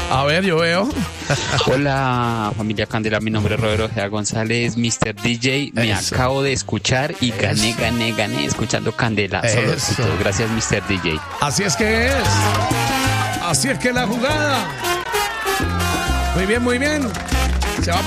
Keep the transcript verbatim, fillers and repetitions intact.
A ver, yo veo. Hola, familia Candela, mi nombre es Roberto Ojeda González, mister D J. Me Eso. acabo de escuchar y gané, Eso. gané, gané escuchando Candela. Solo Eso. éxitos. Gracias, mister D J. Así es que es. Así es que la jugada. Muy bien, muy bien. Se va